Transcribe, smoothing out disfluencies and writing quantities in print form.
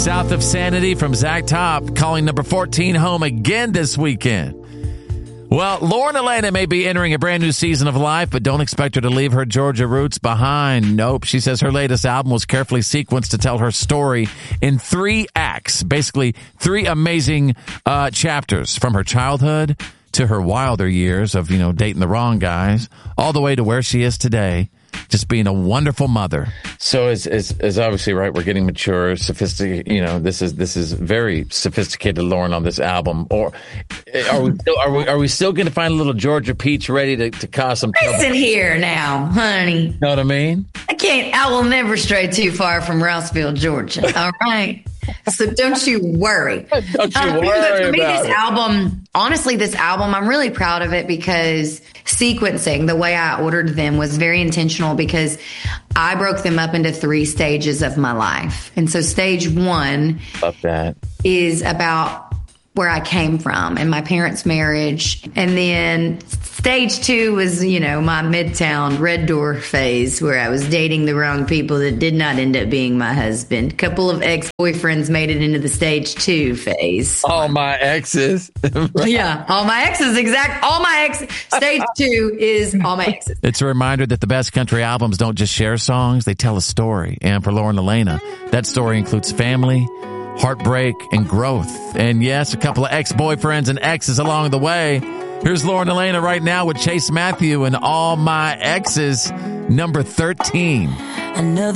South of Sanity from Zach Top, calling number 14 home again this weekend. Well, Lauren Elena may be entering a brand new season of life, but don't expect her to leave her Georgia roots behind. Nope. She says her latest album was carefully sequenced to tell her story in 3 acts, basically 3 amazing chapters from her childhood to her wilder years of, dating the wrong guys, all the way to where she is today, just being a wonderful mother. So is obviously right. We're getting mature, sophisticated. This is very sophisticated Lauren on this album. Or are we still going to find a little Georgia peach ready to cause some trouble? Listen here now, honey. Know what I mean? I will never stray too far from Rouseville, Georgia. All right. So don't you worry. Don't you worry for me, about this album, honestly, I'm really proud of it because sequencing, the way I ordered them was very intentional because I broke them up into 3 stages of my life. And so stage 1 Love that. is about where I came from and my parents' marriage. And then stage 2 was, my Midtown Red Door phase where I was dating the wrong people that did not end up being my husband. A couple of ex-boyfriends made it into the stage 2 phase. All my exes. Yeah, all my exes, all my exes. Stage 2 is all my exes. It's a reminder that the best country albums don't just share songs, they tell a story. And for Lauren Elena, that story includes family, heartbreak, and growth. And yes, a couple of ex-boyfriends and exes along the way. Here's Lauren Elena right now with Chase Matthew and All My Exes, number 13.